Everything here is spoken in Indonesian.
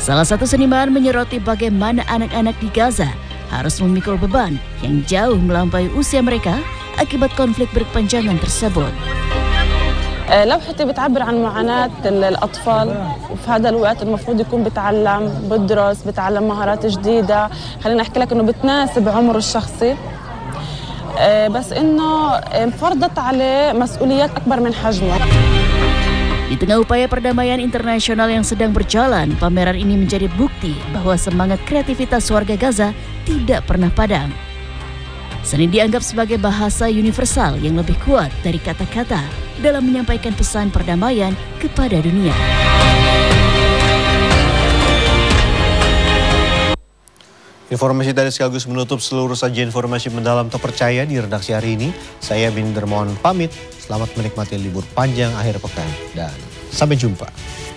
Salah satu seniman menyoroti bagaimana anak-anak di Gaza harus memikul beban yang jauh melampaui usia mereka akibat konflik berkepanjangan tersebut. لوحتي بتعبر عن معاناة الأطفال وفي هذا الوقت المفروض يكون بتعلم بدرس بتعلم مهارات جديدة. خليني أحكي لك إنه بتناسب عمره الشخصي بس إنه فرضت عليه مسؤوليات أكبر من حجمه. Di tengah upaya perdamaian internasional yang sedang berjalan, pameran ini menjadi bukti bahwa semangat kreativitas warga Gaza tidak pernah padam. Seni dianggap sebagai bahasa universal yang lebih kuat dari kata-kata dalam menyampaikan pesan perdamaian kepada dunia. Informasi tadi sekaligus menutup seluruh sajian informasi mendalam terpercaya di redaksi hari ini. Saya Bin Dermawan pamit. Selamat menikmati libur panjang akhir pekan dan sampai jumpa.